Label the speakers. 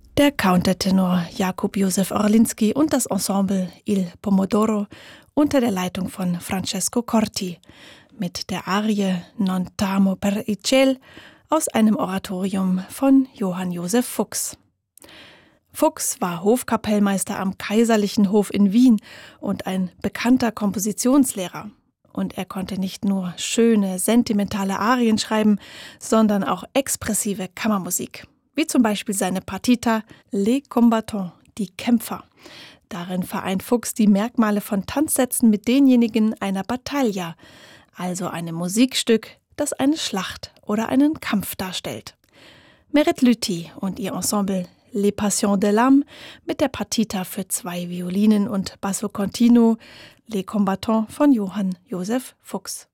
Speaker 1: Der Countertenor Jakub Józef Orlinski und das Ensemble Il Pomodoro unter der Leitung von Francesco Corti mit der Arie Non t'amo per il ciel aus einem Oratorium von Johann Josef Fuchs. Fuchs war Hofkapellmeister am Kaiserlichen Hof in Wien und ein bekannter Kompositionslehrer. Und er konnte nicht nur schöne, sentimentale Arien schreiben, sondern auch expressive Kammermusik. Wie zum Beispiel seine Partita Les Combattants, die Kämpfer. Darin vereint Fuchs die Merkmale von Tanzsätzen mit denjenigen einer Battaglia, also einem Musikstück, das eine Schlacht oder einen Kampf darstellt. Merit Lüthi und ihr Ensemble Les Passions de l'âme mit der Partita für 2 Violinen und Basso Continuo Les Combattants von Johann Josef Fuchs.